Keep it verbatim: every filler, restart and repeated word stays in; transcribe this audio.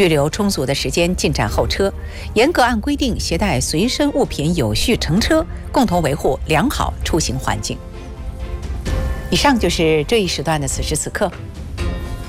预留充足的时间进站候车，严格按规定携带随身物品有序乘车，共同维护良好出行环境。以上就是这一时段的此时此刻，